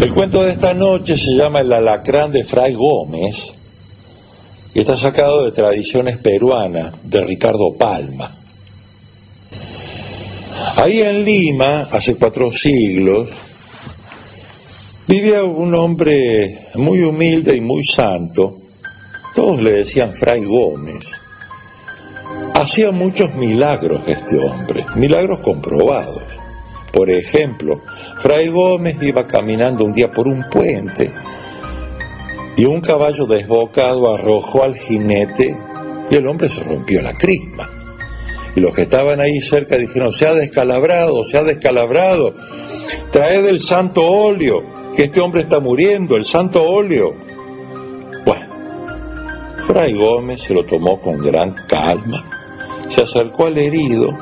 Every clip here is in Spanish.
El cuento de esta noche se llama El alacrán de Fray Gómez y está sacado de Tradiciones Peruanas de Ricardo Palma. Ahí en Lima, hace 4 siglos, vivía un hombre muy humilde y muy santo. Todos le decían Fray Gómez. Hacía muchos milagros este hombre, milagros comprobados. Por ejemplo, Fray Gómez iba caminando un día por un puente y un caballo desbocado arrojó al jinete y el hombre se rompió la crisma. Y los que estaban ahí cerca dijeron: se ha descalabrado, traed el santo óleo, que este hombre está muriendo, el santo óleo. Bueno, Fray Gómez se lo tomó con gran calma, se acercó al herido,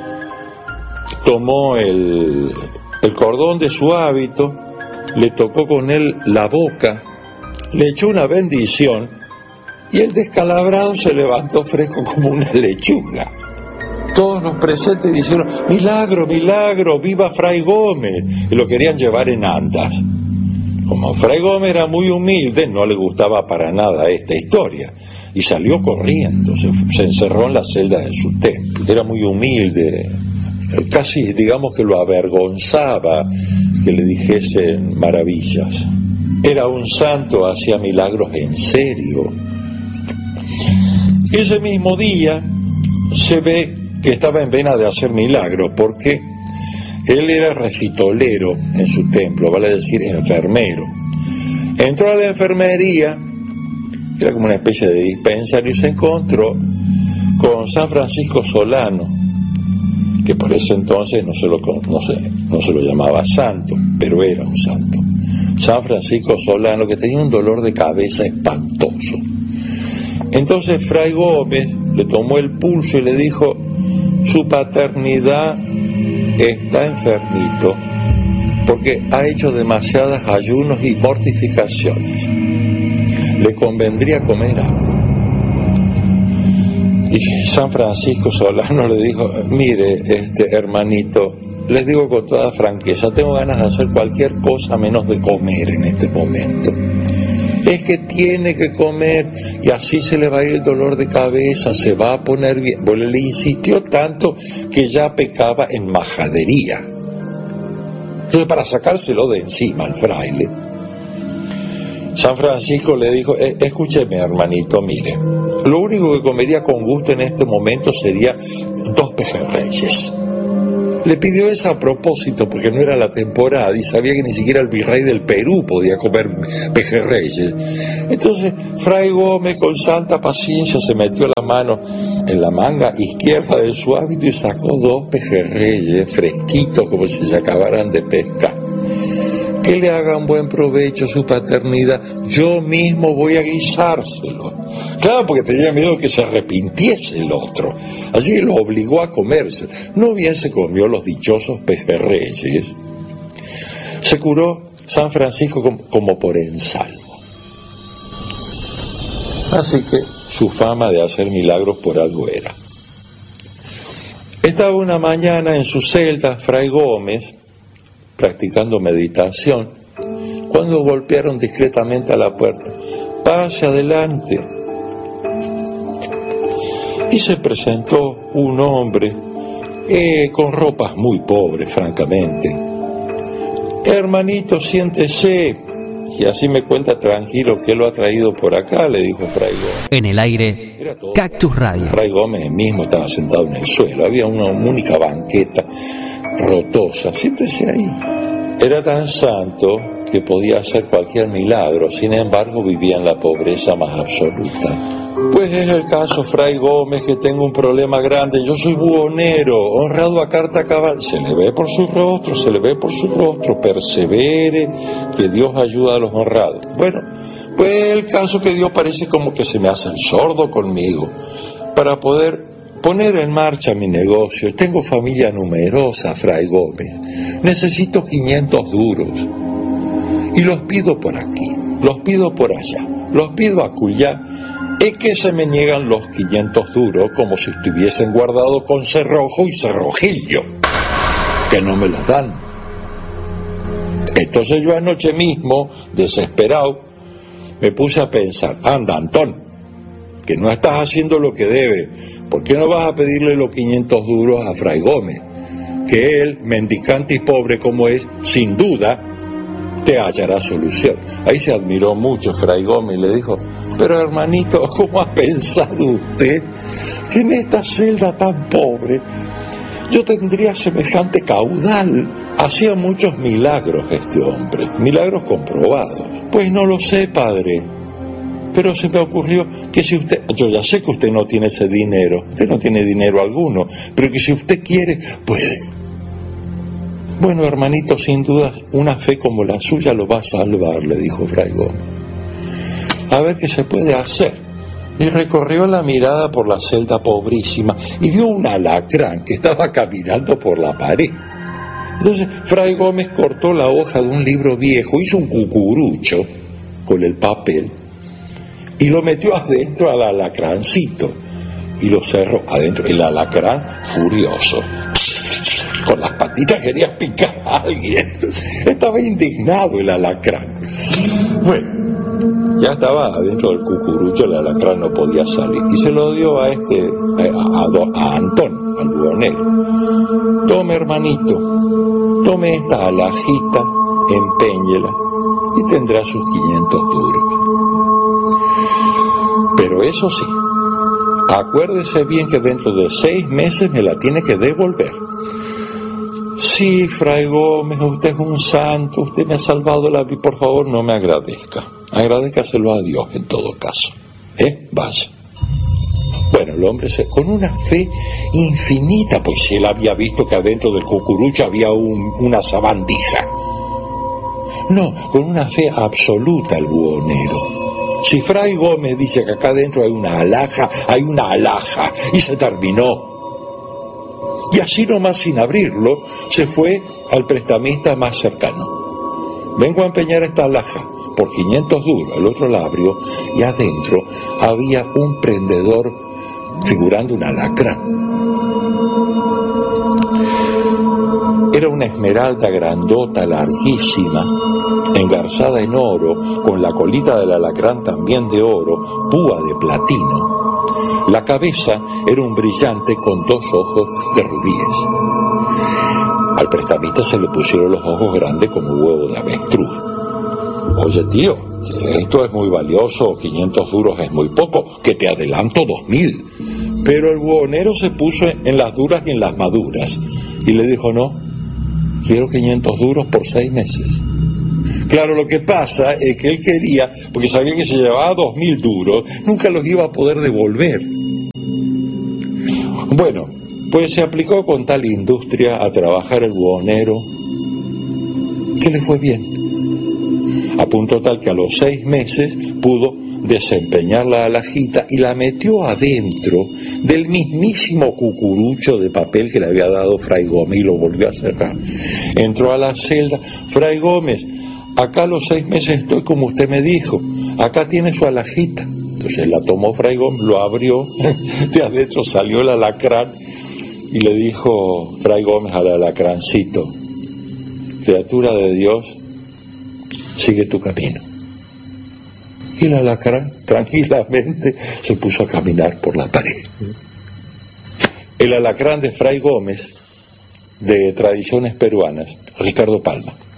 tomó el cordón de su hábito, le tocó con él la boca, le echó una bendición y el descalabrado se levantó fresco como una lechuga. Todos los presentes dijeron: milagro, milagro, viva Fray Gómez, y lo querían llevar en andas. Como Fray Gómez era muy humilde, no le gustaba para nada esta historia y salió corriendo, se encerró en la celda de su templo. Era muy humilde, casi digamos que lo avergonzaba que le dijesen maravillas. Era un santo, hacía milagros en serio. Ese mismo día se ve que estaba en vena de hacer milagros, porque él era regitolero en su templo, vale decir enfermero. Entró a la enfermería, era como una especie de dispensario, y se encontró con San Francisco Solano, que por ese entonces no se lo llamaba santo, pero era un santo. San Francisco Solano, que tenía un dolor de cabeza espantoso. Entonces Fray Gómez le tomó el pulso y le dijo: su paternidad está enfermito porque ha hecho demasiados ayunos y mortificaciones. Le convendría comer algo. Y San Francisco Solano le dijo: mire, hermanito, les digo con toda franqueza, tengo ganas de hacer cualquier cosa menos de comer en este momento. Es que tiene que comer y así se le va a ir el dolor de cabeza, se va a poner bien. Bueno, le insistió tanto que ya pecaba en majadería. Entonces, para sacárselo de encima al fraile, San Francisco le dijo: escúcheme, hermanito, mire, lo único que comería con gusto en este momento sería 2 pejerreyes. Le pidió eso a propósito porque no era la temporada y sabía que ni siquiera el virrey del Perú podía comer pejerreyes. Entonces Fray Gómez, con santa paciencia, se metió la mano en la manga izquierda de su hábito y sacó 2 pejerreyes fresquitos como si se acabaran de pescar. Que le hagan buen provecho su paternidad, yo mismo voy a guisárselo. Claro, porque tenía miedo que se arrepintiese el otro, así que lo obligó a comerse. No bien se comió los dichosos pejerreyes, se curó San Francisco como por ensalmo. Así que su fama de hacer milagros por algo era. Estaba una mañana en su celda Fray Gómez practicando meditación, cuando golpearon discretamente a la puerta. Pase adelante. Y se presentó un hombre con ropas muy pobres, francamente. Hermanito, siéntese. Y así me cuenta tranquilo que lo ha traído por acá, le dijo Fray Gómez. En el aire, Cactus Radio. Fray Gómez mismo estaba sentado en el suelo, había una única banqueta rotosa. Siéntese ahí. Era tan santo que podía hacer cualquier milagro, sin embargo vivía en la pobreza más absoluta. Pues es el caso, Fray Gómez, que tengo un problema grande. Yo soy buhonero, honrado a carta cabal. Se le ve por su rostro, persevere, que Dios ayuda a los honrados. Bueno, pues el caso que Dios parece como que se me hace el sordo conmigo para poder poner en marcha mi negocio. Tengo familia numerosa, Fray Gómez. Necesito 500 duros. Y los pido por aquí, los pido por allá, los pido acullá. Es que se me niegan los 500 duros como si estuviesen guardados con cerrojo y cerrojillo, que no me los dan. Entonces yo anoche mismo, desesperado, me puse a pensar, anda Antón, que no estás haciendo lo que debe, ¿por qué no vas a pedirle los 500 duros a Fray Gómez? Que él, mendicante y pobre como es, sin duda, te hallará solución. Ahí se admiró mucho Fray Gómez y le dijo, pero hermanito, ¿cómo ha pensado usted que en esta celda tan pobre yo tendría semejante caudal? Hacía muchos milagros este hombre, milagros comprobados. Pues no lo sé, padre, pero se me ocurrió que si usted, yo ya sé que usted no tiene ese dinero, usted no tiene dinero alguno, pero que si usted quiere, puede. Bueno, hermanito, sin duda, una fe como la suya lo va a salvar, le dijo Fray Gómez. A ver qué se puede hacer. Y recorrió la mirada por la celda pobrísima y vio un alacrán que estaba caminando por la pared. Entonces Fray Gómez cortó la hoja de un libro viejo, hizo un cucurucho con el papel y lo metió adentro al alacrancito y lo cerró adentro. El alacrán furioso, con las patitas quería picar a alguien, estaba indignado el alacrán. Bueno, ya estaba adentro del cucurucho, el alacrán no podía salir y se lo dio a Antón, al buhonero. Tome, hermanito, tome esta alajita, empeñela y tendrá sus 500 duros. Pero eso sí, acuérdese bien que dentro de 6 meses me la tiene que devolver. Sí, Fray Gómez, usted es un santo, usted me ha salvado la vida, por favor no me agradezca, agradécaselo a Dios en todo caso, vaya. Bueno, el hombre con una fe infinita, pues él había visto que adentro del cucurucho había una sabandija. No, con una fe absoluta el buhonero. Si Fray Gómez dice que acá adentro hay una alhaja, y se terminó. Y así nomás sin abrirlo, se fue al prestamista más cercano. Vengo a empeñar esta alhaja por 500 duros. El otro la abrió y adentro había un prendedor figurando un alacrán. Era una esmeralda grandota, larguísima, engarzada en oro, con la colita del alacrán también de oro, púa de platino. La cabeza era un brillante con 2 ojos de rubíes. Al prestamista se le pusieron los ojos grandes como huevo de avestruz. Oye, tío, esto es muy valioso, 500 duros es muy poco, que te adelanto 2000. Pero el buhonero se puso en las duras y en las maduras y le dijo, no, quiero 500 duros por 6 meses. Claro, lo que pasa es que él quería, porque sabía que si llevaba 2000 duros, nunca los iba a poder devolver. Bueno, pues se aplicó con tal industria a trabajar el buhonero que le fue bien. A punto tal que a los 6 meses pudo desempeñar la alajita y la metió adentro del mismísimo cucurucho de papel que le había dado Fray Gómez y lo volvió a cerrar. Entró a la celda. Fray Gómez, acá a los 6 meses estoy como usted me dijo, acá tiene su alajita. Entonces la tomó Fray Gómez, lo abrió, de adentro salió el alacrán y le dijo Fray Gómez al alacrancito, criatura de Dios, sigue tu camino. Y el alacrán tranquilamente se puso a caminar por la pared. El alacrán de Fray Gómez, de tradiciones peruanas, Ricardo Palma.